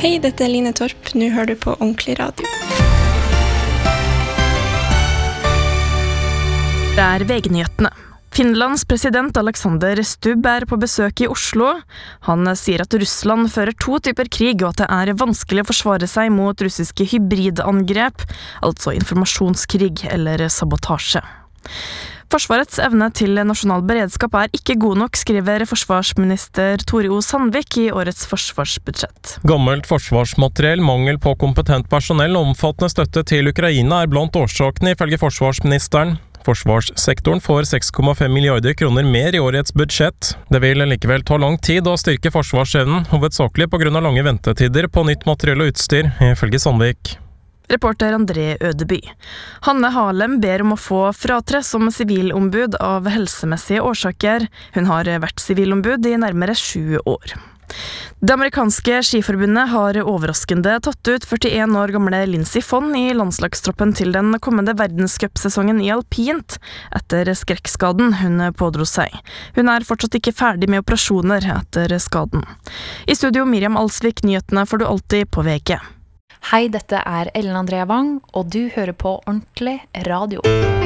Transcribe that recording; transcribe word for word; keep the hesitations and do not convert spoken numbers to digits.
Hei, dette er Line Torp. Nå hører du på Ordentlig Radio. Det er V G-nyhetene. Finlands president Alexander Stubb er på besøk i Oslo. Han sier at Russland fører to typer krig, og at det er vanskelig å forsvare seg mot russiske hybridangrep, altså informasjonskrig eller sabotasje. Forsvarets evne til nasjonal beredskap er ikke god nok, skriver forsvarsminister Tore O. Sandvik i årets forsvarsbudsjett. Gammelt forsvarsmateriell, mangel på kompetent personell og omfattende støtte til Ukraina er blant årsakene, ifølge forsvarsministeren. Forsvarssektoren får seks komma fem milliarder kroner mer i årets budsjett. Det vil likevel ta lang tid å styrke forsvarsevnen, hovedsakelig på grunn av lange ventetider på nytt materiell og utstyr, ifølge Sandvik. Reporter André Ødeby. Hanne Harlem ber om å få fratre som sivilombud av helsemessige årsaker. Hun har vært sivilombud i nærmere sju år. Det amerikanske skiforbundet har overraskende tatt ut førtien år gamle Lindsey Vonn i landslagstroppen til den kommende verdenscupsesongen i alpint, etter skrekkskaden hun pådro seg. Hun er fortsatt ikke ferdig med operasjoner etter skaden. I studio Miriam Alsvik, nyhetene får du alltid på V G. Hei, dette er Ellen Andrea Wang, og du hører på Ordentlig Radio.